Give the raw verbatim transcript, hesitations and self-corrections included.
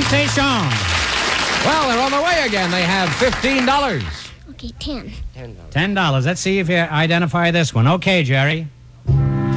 Station. Well, they're on their way again. They have fifteen dollars. Okay, ten. ten dollars. Let's see if you identify this one. Okay, Jerry.